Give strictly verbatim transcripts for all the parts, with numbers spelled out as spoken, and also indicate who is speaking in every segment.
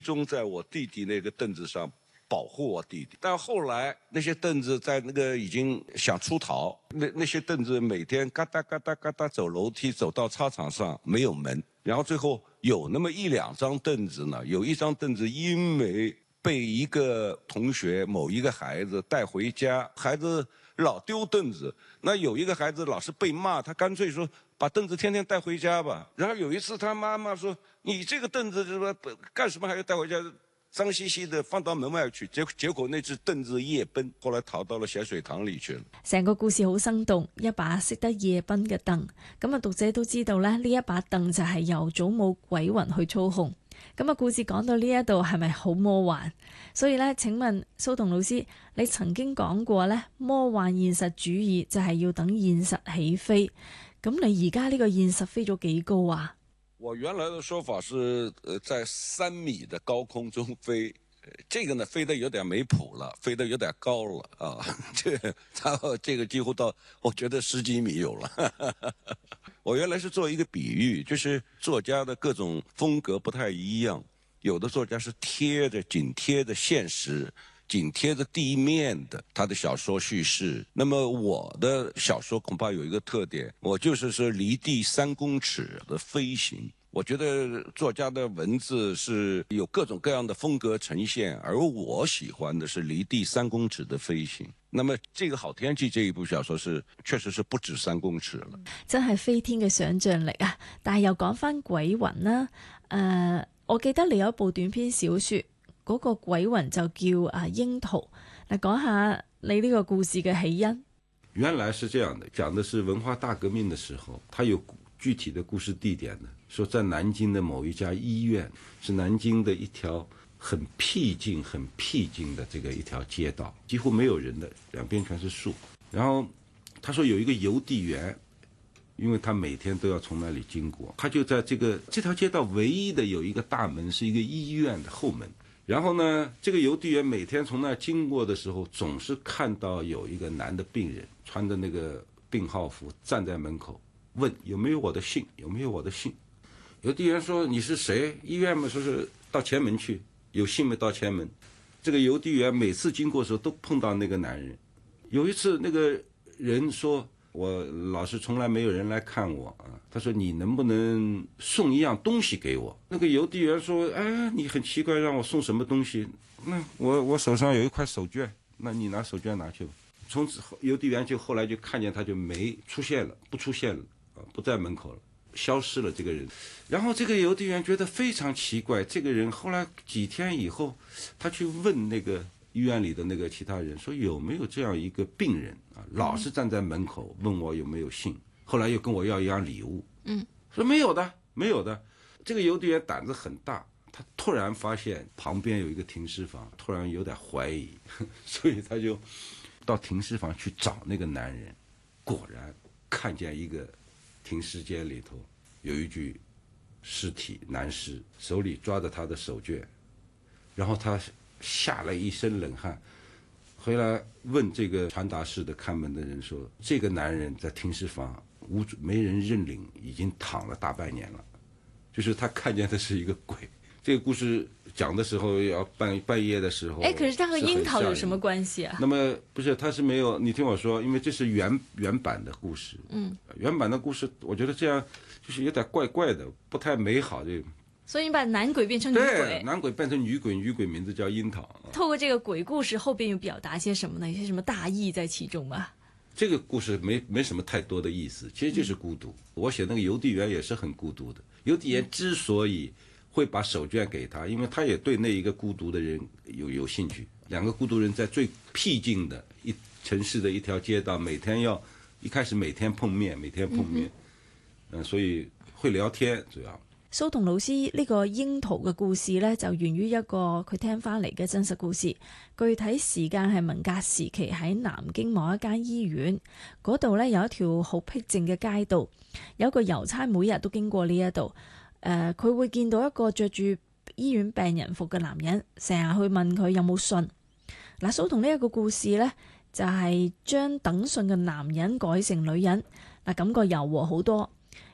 Speaker 1: 中在我弟弟那个凳子上保护我弟弟，但后来那些凳子在那个已经想出逃，那那些凳子每天嘎哒嘎哒嘎哒走楼梯走到操场上没有门，然后最后有那么一两张凳子呢，有一张凳子因为被一个同学某一个孩子带回家，孩子老丢凳子，那有一个孩子老是被骂，他干脆说把凳子天天带回家吧。然后有一次他妈妈说你这个凳子什么干什么还要带回家，脏兮兮的放到门外去，结结果那只凳子夜奔，後來逃到了小水塘裏去了。
Speaker 2: 成個故事好生動，一把識得夜奔嘅凳，咁啊讀者都知道咧，呢一把凳就係由祖母鬼魂去操控。咁啊故事講到呢一度係咪好魔幻？所以咧，請問蘇童老師，你曾經講過咧，魔幻現實主義就係要等現實起飛。咁你而家呢個現實飛咗幾高啊？
Speaker 1: 我原來的說法是，呃，在三米的高空中飛，這個呢飛得有點沒譜了，飛得有點高了啊。這然後這個幾乎到我覺得十幾米有了。我原來是做一個比喻，就是作家的各種風格不太一樣，有的作家是貼着緊貼着現實，緊貼着地面的他的小說敘事。那麼我的小說恐怕有一個特點，我就是說離地三公尺的飛行。我覺得作家的文字是有各種各樣的風格呈現，而我喜歡的是離地三公尺的飛行。那麼這個好天氣這一部小說是確實是不止三公尺了，
Speaker 2: 真係飛天嘅想像力啊！但係又講返鬼魂啦，誒、呃，我記得你有一部短篇小說，嗰、那個鬼魂就叫啊櫻桃。嗱，講下你呢個故事嘅起因。
Speaker 3: 原來是這樣的，講的是文化大革命的時候，它有具體的故事地點的，說在南京的某一家醫院，是南京的一條很僻靜很僻靜的這個一條街道，幾乎沒有人的，兩邊全是樹。然後他說有一個郵遞員，因為他每天都要從那裡經過，他就在這個這條街道唯一的有一個大門，是一個醫院的後門。然後呢，這個郵遞員每天從那經過的時候，總是看到有一個男的病人穿着那個病號服站在門口，問有沒有我的信，有沒有我的信。郵遞員說你是誰？醫院嘛，說是到前門去，有信沒到前門。這個郵遞員每次經過的時候都碰到那個男人。有一次那個人說我老是從來沒有人來看我啊，他說你能不能送一樣東西給我？那個郵遞員說哎，你很奇怪，讓我送什麼東西？那我我手上有一塊手绢，那你拿手绢拿去吧。從此郵遞員就後來就看見他就沒出現了，不出現了啊，不在門口了，消失了這個人。然後這個郵遞員覺得非常奇怪，這個人後來幾天以後他去問那個醫院裡的那個其他人說有沒有這樣一個病人啊，老是站在門口問我有沒有信，後來又跟我要一樣禮物，嗯，說沒有的沒有的。這個郵遞員膽子很大，他突然發現旁邊有一個停屍房，突然有點懷疑，所以他就到停屍房去找那個男人，果然看見一個停屍間裡頭有一具屍體，男屍，手裡抓着他的手绢，然後他嚇了一身冷汗，回來問這個傳達室的看門的人說，這個男人在停屍房無沒人認領，已經躺了大半年了，就是他看見的是一個鬼。這個故事講的時候要半半夜的時候，
Speaker 2: 哎，可是它和櫻桃有什麼關係啊？
Speaker 3: 那麼不是，它是沒有，你聽我說，因為這是原原版的故事，嗯，原版的故事，我覺得這樣就是有點怪怪的，不太美好。這
Speaker 2: 所以你把男鬼變成女鬼，
Speaker 3: 對，男鬼變成女鬼，女鬼名字叫櫻桃。
Speaker 2: 透過這個鬼故事後邊又表達些什麼呢？有些什麼大意在其中嗎？
Speaker 3: 這個故事沒沒什麼太多的意思，其實就是孤獨。嗯、我寫那個郵遞員也是很孤獨的，郵遞員之所以會把手绢給他，因為他也對那一個孤獨的人有有興趣。兩個孤獨人在最僻靜的一城市的一條街道，每天要一開始每天碰面，每天碰面，嗯、呃，所以會聊天主要。
Speaker 2: 蘇童老師呢、這個櫻桃嘅故事呢，就源於一個佢聽翻嚟嘅真實故事，具體時間係文革時期喺南京某一間醫院嗰度呢，有一條好僻靜嘅街道，有一個郵差每日都經過呢一度。誒、呃，佢會見到一個着住醫院病人服嘅男人，成日去問佢有冇信。嗱，蘇童呢一個故事呢，就係、是、將等信嘅男人改成女人，嗱，感覺柔和好多。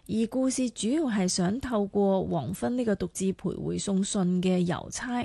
Speaker 2: 而故事主要係想透過黃昏呢個獨自徘徊送信嘅郵差，